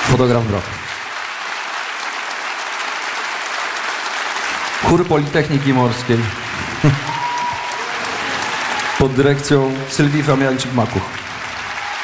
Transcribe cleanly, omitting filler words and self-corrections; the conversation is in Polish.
Fotograf Broch. Chór Politechniki Morskiej. Pod dyrekcją Sylwii Famiańczyk-Makuch.